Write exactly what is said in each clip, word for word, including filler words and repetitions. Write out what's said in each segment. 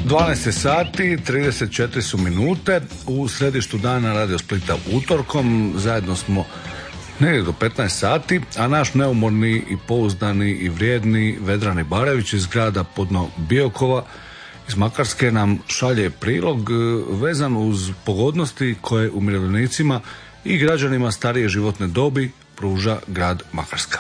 dvanaest sati, trideset četiri su minute u središtu dana Radio Splita utorkom. Zajedno smo negdje do petnaest sati, a naš neumorni i pouzdani i vrijedni Vedrani Barević iz grada Podno Biokova iz Makarske nam šalje prilog vezan uz pogodnosti koje umirovljenicima i građanima starije životne dobi pruža grad Makarska.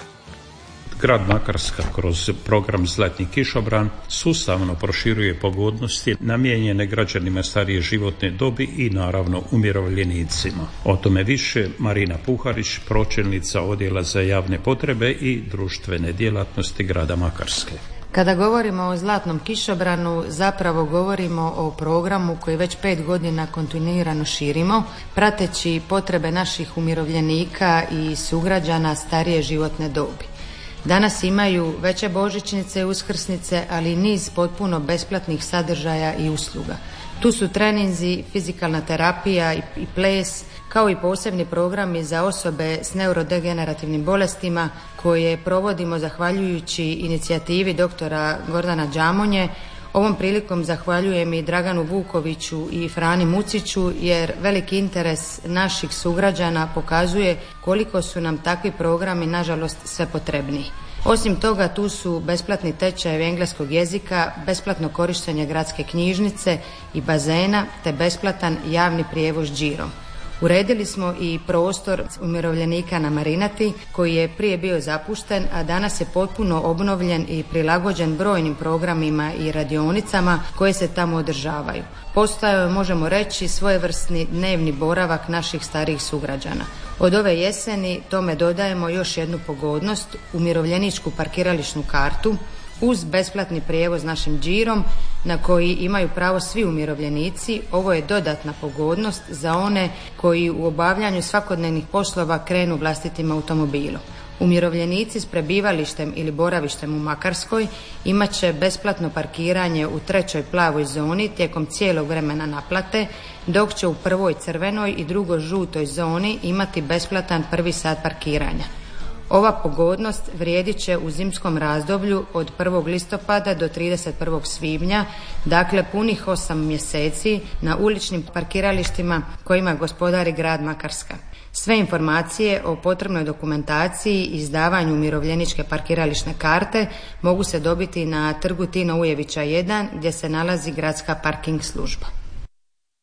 Grad Makarska kroz program Zlatni kišobran sustavno proširuje pogodnosti namijenjene građanima starije životne dobi i naravno umirovljenicima. O tome više Marina Puharić, pročelnica Odjela za javne potrebe i društvene djelatnosti grada Makarske. Kada govorimo o Zlatnom kišobranu, zapravo govorimo o programu koji već pet godina kontinuirano širimo, prateći potrebe naših umirovljenika i sugrađana starije životne dobi. Danas imaju veće božićnice i uskrsnice, ali i niz potpuno besplatnih sadržaja i usluga. Tu su treninzi, fizikalna terapija i ples, kao i posebni programi za osobe s neurodegenerativnim bolestima koje provodimo zahvaljujući inicijativi doktora Gordana Đamonje. Ovom prilikom zahvaljujem i Draganu Vukoviću i Frani Muciću jer veliki interes naših sugrađana pokazuje koliko su nam takvi programi nažalost sve potrebniji. Osim toga tu su besplatni tečajevi engleskog jezika, besplatno korištenje gradske knjižnice i bazena te besplatan javni prijevoz džirom. Uredili smo i prostor umirovljenika na Marinati koji je prije bio zapušten, a danas je potpuno obnovljen i prilagođen brojnim programima i radionicama koje se tamo održavaju. Postojao je, možemo reći, svojevrsni dnevni boravak naših starijih sugrađana. Od ove jeseni tome dodajemo još jednu pogodnost, umirovljeničku parkirališnu kartu uz besplatni prijevoz našim džirom na koji imaju pravo svi umirovljenici. Ovo je dodatna pogodnost za one koji u obavljanju svakodnevnih poslova krenu vlastitim automobilom. Umirovljenici s prebivalištem ili boravištem u Makarskoj imat će besplatno parkiranje u trećoj plavoj zoni tijekom cijelog vremena naplate, dok će u prvoj crvenoj i drugoj žutoj zoni imati besplatan prvi sat parkiranja. Ova pogodnost vrijedit će u zimskom razdoblju od prvog listopada do trideset prvog svibnja, dakle punih osam mjeseci na uličnim parkiralištima kojima gospodari grad Makarska. Sve informacije o potrebnoj dokumentaciji i izdavanju umirovljeničke parkirališne karte mogu se dobiti na trgu Tina Ujevića jedan gdje se nalazi gradska parking služba.